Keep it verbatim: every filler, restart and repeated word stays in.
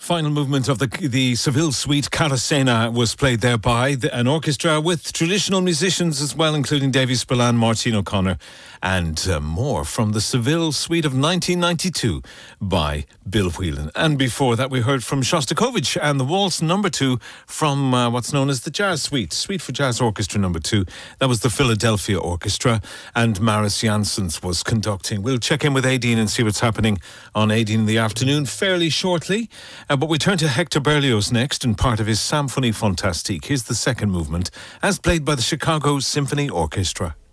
final movement of the the Seville Suite Carasena was played there by the, an orchestra with traditional musicians as well, including Davy Spillane, Martin O'Connor, and uh, more from the Seville Suite of nineteen ninety-two by Bill Whelan. And before that, we heard from Shostakovich and the Waltz Number Two from uh, what's known as the Jazz Suite, Suite for Jazz Orchestra Number Two. That was the Philadelphia Orchestra, and Maris Janssens was conducting. We'll check in with Aideen and see what's happening on Aideen in the afternoon fairly shortly. Uh, but we turn to Hector Berlioz next and part of his Symphonie Fantastique. Here's the second movement as played by the Chicago Symphony Orchestra.